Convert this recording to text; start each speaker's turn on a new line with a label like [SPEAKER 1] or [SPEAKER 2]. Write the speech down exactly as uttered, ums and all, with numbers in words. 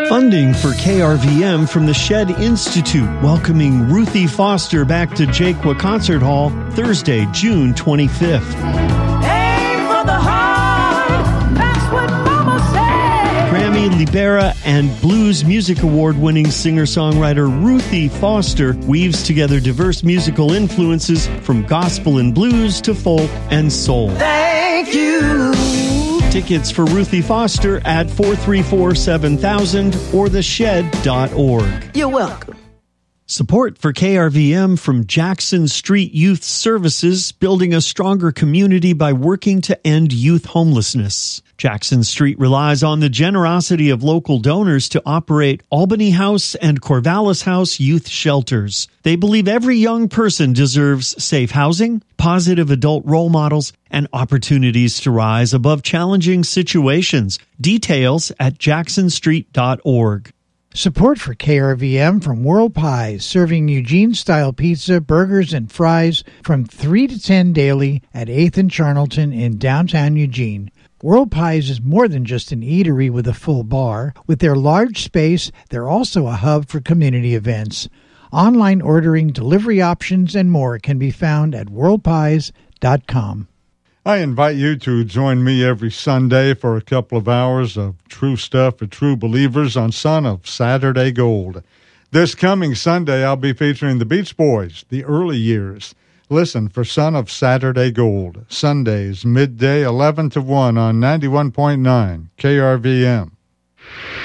[SPEAKER 1] Funding for K R V M from the Shed Institute, welcoming Ruthie Foster back to Jaquaa Concert Hall Thursday, June twenty-fifth.
[SPEAKER 2] Aim for the heart, that's what Mama said.
[SPEAKER 1] Grammy, Libera, and Blues Music Award-winning singer-songwriter Ruthie Foster weaves together diverse musical influences from gospel and blues to folk and soul.
[SPEAKER 2] Thank you.
[SPEAKER 1] Tickets for Ruthie Foster at four three four, seven thousand or the shed dot org.
[SPEAKER 2] You're welcome.
[SPEAKER 1] Support for K R V M from Jackson Street Youth Services, building a stronger community by working to end youth homelessness. Jackson Street relies on the generosity of local donors to operate Albany House and Corvallis House youth shelters. They believe every young person deserves safe housing, positive adult role models, and opportunities to rise above challenging situations. Details at jackson street dot org.
[SPEAKER 3] Support for K R V M from World Pies, serving Eugene-style pizza, burgers, and fries from three to ten daily at eighth and Charlton in downtown Eugene. World Pies is more than just an eatery with a full bar. With their large space, they're also a hub for community events. Online ordering, delivery options, and more can be found at world pies dot com.
[SPEAKER 4] I invite you to join me every Sunday for a couple of hours of true stuff for true believers on Son of Saturday Gold. This coming Sunday, I'll be featuring the Beach Boys, the early years. Listen for Son of Saturday Gold, Sundays, midday, eleven to one on ninety-one point nine K R V M.